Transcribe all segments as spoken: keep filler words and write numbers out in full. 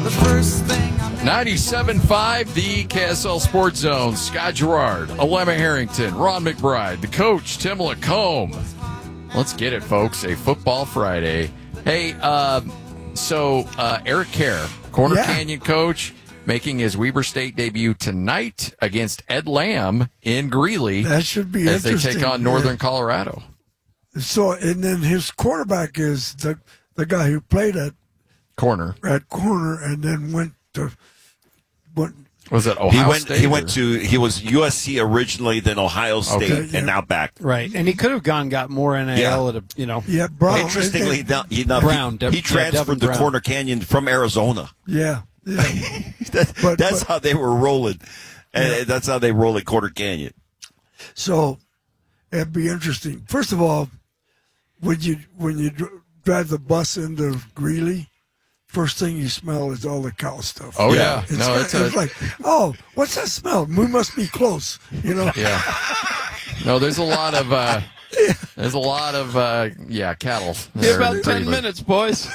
ninety-seven point five, the K S L Sports Zone. Scott Gerard, Alema Harrington, Ron McBride, the coach, Tim Lacombe. Let's get it, folks. A football Friday. Hey, uh, so uh, Eric Kerr, Corner Yeah. Canyon coach, making his Weber State debut tonight against Ed Lamb in Greeley. That should be as they interesting. take on Northern Colorado. So, and then his quarterback is the the guy who played at Corner. at corner and then went to went. Was it Ohio He went. State? He or- went to. He was U S C originally, then Ohio State, Okay, yeah. and now back. Right, and he could have gone got more N I L Yeah. at a, you know. Yeah, Brown. Interestingly and- enough, enough, Brown, he, Dev- he yeah, transferred Devin to Brown. Corner Canyon from Arizona. yeah, yeah. That- But- that's but- how they were rolling, and Yeah. that's how they roll at Corner Canyon. So it'd be interesting. First of all, when you when you dr- drive the bus into Greeley, first thing you smell is all the cow stuff. Oh, yeah. It's, No, it's it's a- like, oh, what's that smell? We must be close, you know. Yeah. No, there's a lot of, uh, there's a lot of, uh, yeah, cattle. Yeah, there about in ten Greeley. minutes, boys.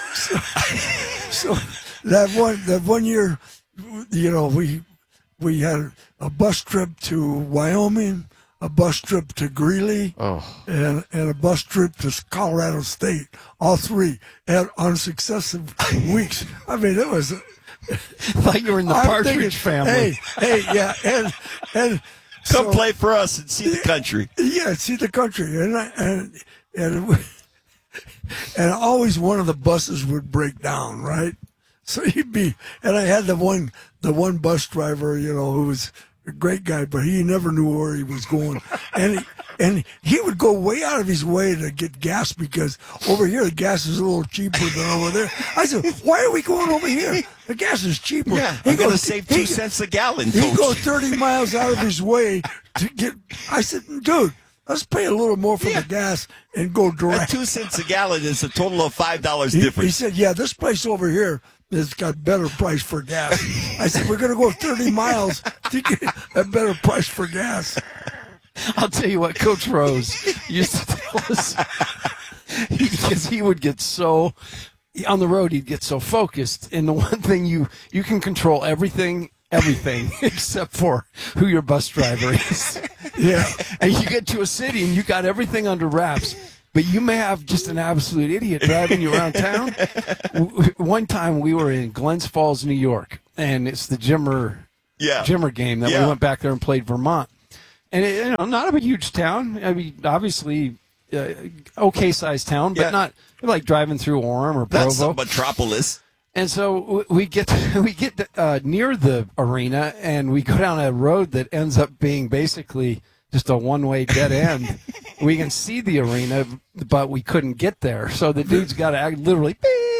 So that one that one year, you know, we we had a bus trip to Wyoming, a bus trip to Greeley, Oh. and and a bus trip to Colorado State. All three and on successive weeks. I mean, it was. Like you were in the I'm Partridge thinking, family. Hey, hey, yeah, and and Come so- play for us and see the country. Yeah, see the country, and I, and and and always one of the buses would break down, right? So he'd be, and I had the one the one bus driver, you know, who was a great guy, but he never knew where he was going, and he, and he would go way out of his way to get gas because over here the gas is a little cheaper than over there. I said, why are we going over here? The gas is cheaper. Yeah, He I'm going to goes- save he- two cents a gallon, He coach. goes thirty miles out of his way to get. I said, dude, let's pay a little more for Yeah. the gas and go At direct. two cents a gallon is a total of five dollars He, he difference. said, yeah, this place over here has got better price for gas. I said, we're going to go thirty miles to get a better price for gas. I'll tell you what, Coach Rose used to tell us because he would get so on the road. He'd get so focused, and the one thing you you can control everything, everything except for who your bus driver is. Yeah. And you get to a city and you got everything under wraps. But you may have just an absolute idiot driving you around town. W- One time we were in Glens Falls, New York, and it's the Jimmer Yeah. Jimmer game that Yeah. we went back there and played Vermont. And it, you know, not a huge town. I mean, obviously, uh, okay sized town, but Yeah. not like driving through Orem or That's Provo. a metropolis. And so w- we get we get uh, near the arena, and we go down a road that ends up being basically just a one-way dead end. We can see the arena, but we couldn't get there. So the dude's got to act literally.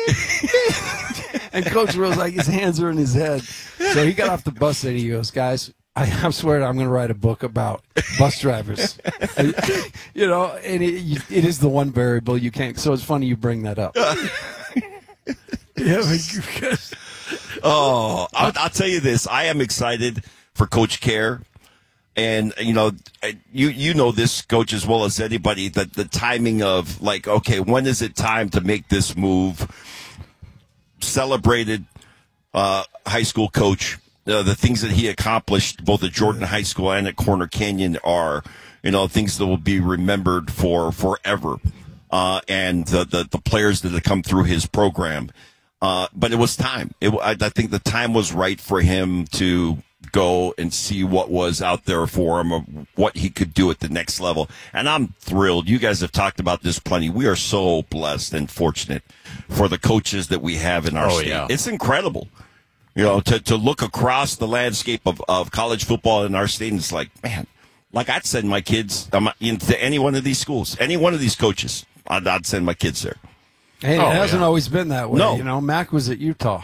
And Coach Rose, like, his hands are in his head. So he got off the bus and he goes, guys, I, I swear I'm going to write a book about bus drivers. And, you know, and it, it is the one variable you can't. So it's funny you bring that up. Yeah, because Oh, I'll, I'll tell you this. I am excited for Coach Kerr. And, you know, you you know this, Coach, as well as anybody, that the timing of, like, okay, when is it time to make this move? Celebrated uh, high school coach. Uh, the things that he accomplished both at Jordan High School and at Corner Canyon are, you know, things that will be remembered for forever. Uh, and the, the, the players that have come through his program. Uh, but it was time. It, I, I think the time was right for him to go and see what was out there for him, of what he could do at the next level. And I'm thrilled. You guys have talked about this plenty. We are so blessed and fortunate for the coaches that we have in our Oh, state. yeah. It's incredible. You know, to, to look across the landscape of, of college football in our state, and it's like, man, like I'd send my kids um, into any one of these schools, any one of these coaches. I'd, I'd send my kids there. Hey, Oh, it hasn't yeah. always been that way. No. You know, Mac was at Utah.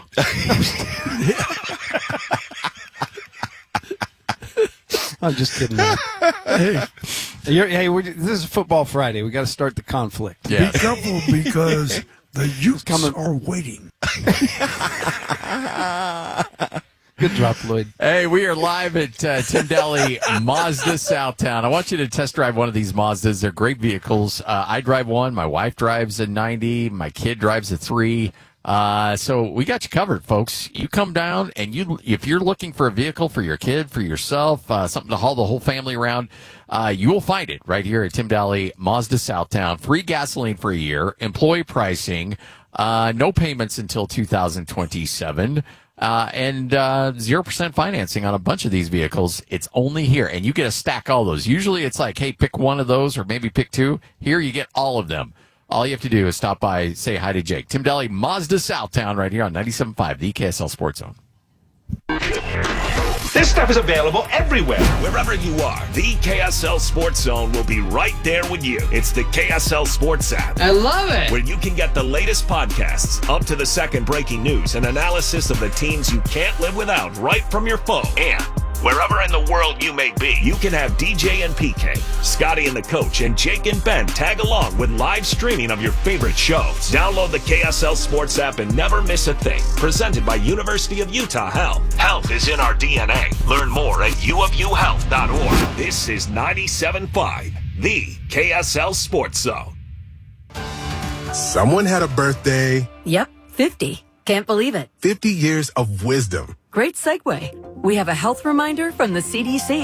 I'm just kidding. Man. hey, You're, hey, we're, this is Football Friday. We got to start the conflict. Yeah. be careful because the youths coming. are waiting. Good drop, Lloyd. Hey, we are live at uh, Tim Daly Mazda Southtown. I want you to test drive one of these Mazdas. They're great vehicles. Uh, I drive one. My wife drives a ninety. My kid drives a three. Uh, so we got you covered, folks. You come down, and you if you're looking for a vehicle for your kid, for yourself, uh, something to haul the whole family around, uh, you will find it right here at Tim Dahle Mazda Southtown. Free gasoline for a year, employee pricing, uh, no payments until two thousand twenty-seven. Uh, and, uh, zero percent financing on a bunch of these vehicles. It's only here, and you get to stack all those. Usually it's like, hey, pick one of those or maybe pick two. Here you get all of them. All you have to do is stop by, say hi to Jake. Tim Dahle, Mazda Southtown, right here on ninety-seven point five, the K S L Sports Zone. This stuff is available everywhere. Wherever you are, the K S L Sports Zone will be right there with you. It's the K S L Sports app. I love it. Where you can get the latest podcasts, up to the second breaking news, and analysis of the teams you can't live without right from your phone. And wherever in the world you may be, you can have D J and P K, Scotty and the Coach, and Jake and Ben tag along with live streaming of your favorite shows. Download the K S L Sports app and never miss a thing. Presented by University of Utah Health. Health is in our D N A. Learn more at u of u health dot org. This is ninety-seven point five, the K S L Sports Zone. Someone had a birthday. Yep, fifty. Can't believe it. fifty years of wisdom. Great segue. We have a health reminder from the C D C.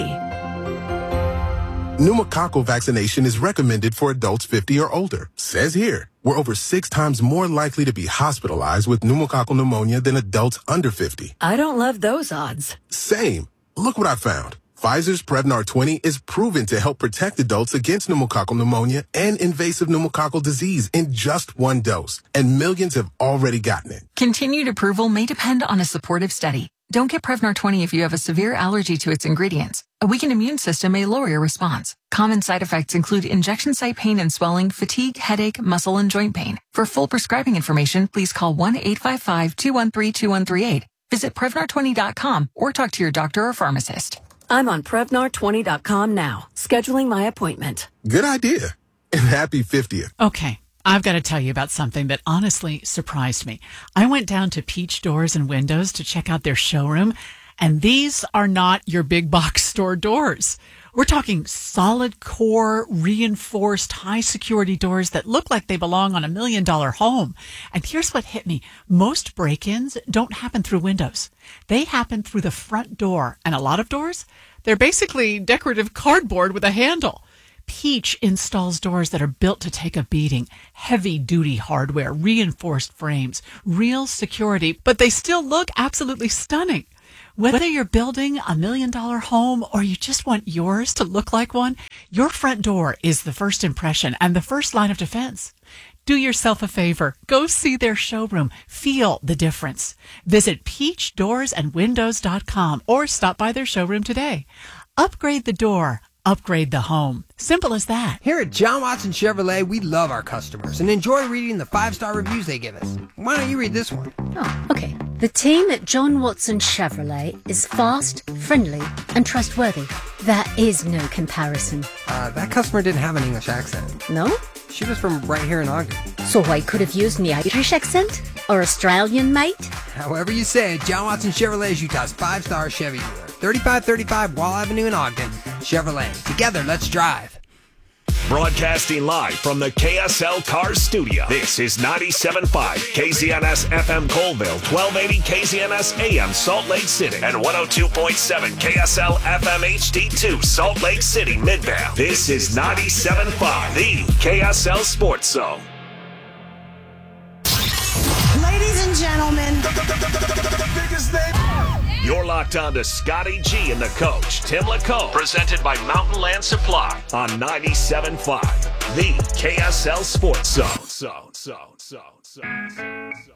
Pneumococcal vaccination is recommended for adults fifty or older. Says here, we're over six times more likely to be hospitalized with pneumococcal pneumonia than adults under fifty. I don't love those odds. Same. Look what I found. Pfizer's Prevnar twenty is proven to help protect adults against pneumococcal pneumonia and invasive pneumococcal disease in just one dose. And millions have already gotten it. Continued approval may depend on a supportive study. Don't get Prevnar twenty if you have a severe allergy to its ingredients. A weakened immune system may lower your response. Common side effects include injection site pain and swelling, fatigue, headache, muscle, and joint pain. For full prescribing information, please call one eight five five, two one three, two one three eight. Visit Prevnar twenty dot com or talk to your doctor or pharmacist. I'm on Prevnar twenty dot com now, scheduling my appointment. Good idea. And happy fiftieth. Okay. I've got to tell you about something that honestly surprised me. I went down to Peach Doors and Windows to check out their showroom, and these are not your big box store doors. We're talking solid core, reinforced, high security doors that look like they belong on a million dollar home. And here's what hit me. Most break-ins don't happen through windows. They happen through the front door. And a lot of doors, they're basically decorative cardboard with a handle. Peach installs doors that are built to take a beating, heavy-duty hardware, reinforced frames, real security, but they still look absolutely stunning. Whether you're building a million-dollar home or you just want yours to look like one, your front door is the first impression and the first line of defense. Do yourself a favor. Go see their showroom. Feel the difference. Visit peach doors and windows dot com or stop by their showroom today. Upgrade the door. Upgrade the home. Simple as that. Here at John Watson Chevrolet, we love our customers and enjoy reading the five-star reviews they give us. Why don't you read this one? Oh, okay. The team at John Watson Chevrolet is fast, friendly, and trustworthy. There is no comparison. Uh, that customer didn't have an English accent. No? She was from right here in Ogden. So I could have used my Irish accent? Or Australian, mate? However you say it, John Watson Chevrolet is Utah's five-star Chevy dealer. thirty-five thirty-five Wall Avenue in Ogden. Chevrolet. Together, let's drive. Broadcasting live from the K S L Cars Studio. This is ninety-seven point five K Z N S F M Colville, twelve eighty K Z N S A M Salt Lake City, and one oh two point seven K S L F M H D two Salt Lake City, Midvale. This is ninety-seven point five, the K S L Sports Zone. Ladies and gentlemen, the, the, the, the, the biggest name. You're locked on to Scotty G and the Coach, Tim Lacombe, presented by Mountain Land Supply on ninety-seven point five, the K S L Sports Zone. So, so, so, so, so, so.